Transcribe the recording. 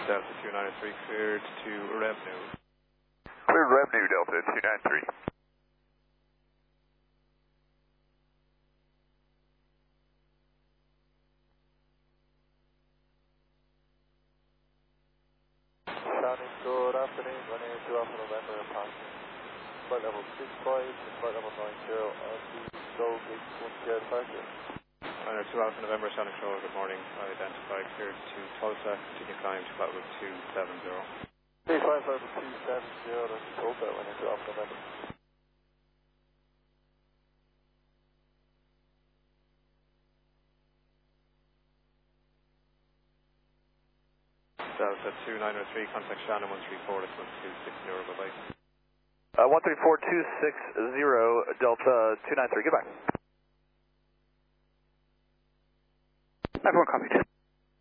Delta 293 cleared to revenue. Cleared revenue, Delta 293. Sounding good afternoon, running into Alpha November, passing flight level 65 to flight level 90 on the Go Gate 1 departure. Runner 2 Alpha November, Sonic Control, good morning. Identified cleared to Tulsa, continue climb to flight level 270. Okay, flight level 270, that's Tulsa, running into Alpha November. Delta 293, contact Shannon 134, that's 1260, bye-bye. 134260, Delta 293, goodbye. Everyone copy.